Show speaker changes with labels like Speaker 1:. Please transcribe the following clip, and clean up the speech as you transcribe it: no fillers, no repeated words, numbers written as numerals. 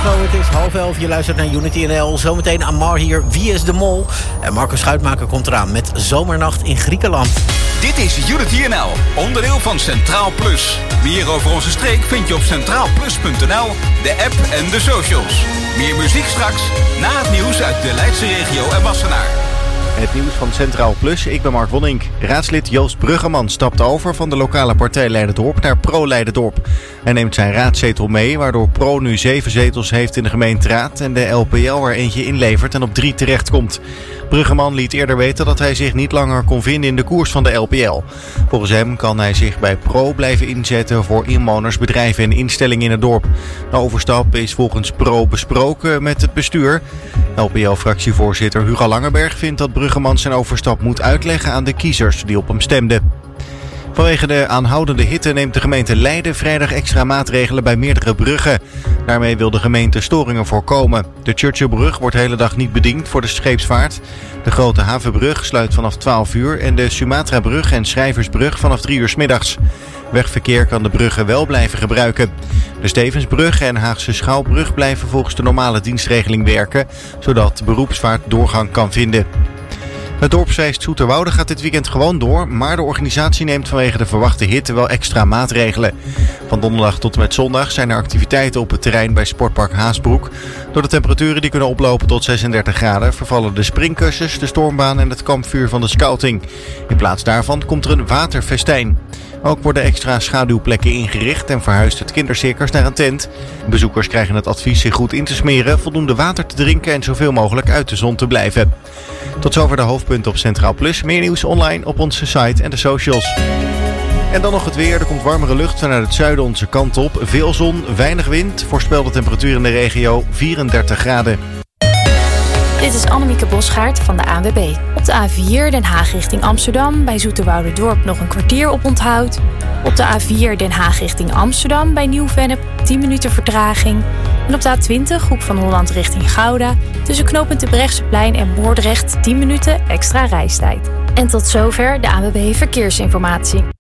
Speaker 1: Marco, het is 10:30. Je luistert naar Unity NL. Zometeen Amar hier. Wie is de mol? En Marco Schuitmaker komt eraan met Zomernacht in Griekenland.
Speaker 2: Dit is Unity NL, onderdeel van Centraal Plus. Meer over onze streek vind je op centraalplus.nl, de app en de socials. Meer muziek straks, na het nieuws uit de Leidse regio en Wassenaar.
Speaker 3: Het nieuws van Centraal Plus, ik ben Mark Wonink. Raadslid Joost Bruggeman stapt over van de lokale partij Leiderdorp naar Pro Leiderdorp. Hij neemt zijn raadzetel mee, waardoor Pro nu 7 zetels heeft in de gemeenteraad en de LPL er eentje inlevert en op 3 terechtkomt. Bruggeman liet eerder weten dat hij zich niet langer kon vinden in de koers van de LPL. Volgens hem kan hij zich bij Pro blijven inzetten voor inwoners, bedrijven en instellingen in het dorp. De overstap is volgens Pro besproken met het bestuur. LPL-fractievoorzitter Hugo Langeberg vindt dat Bruggeman zijn overstap moet uitleggen aan de kiezers die op hem stemden. Vanwege de aanhoudende hitte neemt de gemeente Leiden vrijdag extra maatregelen bij meerdere bruggen. Daarmee wil de gemeente storingen voorkomen. De Churchillbrug wordt de hele dag niet bediend voor de scheepsvaart. De Grote Havenbrug sluit vanaf 12 uur en de Sumatrabrug en Schrijversbrug vanaf 3 uur 's middags. Wegverkeer kan de bruggen wel blijven gebruiken. De Stevensbrug en Haagse Schouwbrug blijven volgens de normale dienstregeling werken, zodat de beroepsvaart doorgang kan vinden. Het dorpsfeest Zoeterwoude gaat dit weekend gewoon door, maar de organisatie neemt vanwege de verwachte hitte wel extra maatregelen. Van donderdag tot en met zondag zijn er activiteiten op het terrein bij Sportpark Haasbroek. Door de temperaturen die kunnen oplopen tot 36 graden vervallen de springkussens, de stormbaan en het kampvuur van de scouting. In plaats daarvan komt er een waterfestijn. Ook worden extra schaduwplekken ingericht en verhuist het kindercircus naar een tent. Bezoekers krijgen het advies zich goed in te smeren, voldoende water te drinken en zoveel mogelijk uit de zon te blijven. Tot zover de hoofdpunten op Centraal Plus. Meer nieuws online op onze site en de socials. En dan nog het weer. Er komt warmere lucht vanuit het zuiden onze kant op. Veel zon, weinig wind. Voorspelde temperatuur in de regio 34 graden.
Speaker 4: Dit is Annemieke Bosgaard van de ANWB. Op de A4 Den Haag richting Amsterdam bij Zoeterwouderdorp nog een kwartier op onthoud. Op de A4 Den Haag richting Amsterdam bij Nieuw-Vennep 10 minuten vertraging. En op de A20 Hoek van Holland richting Gouda tussen knooppunt Terbrechtseplein en Moordrecht 10 minuten extra reistijd. En tot zover de ANWB Verkeersinformatie.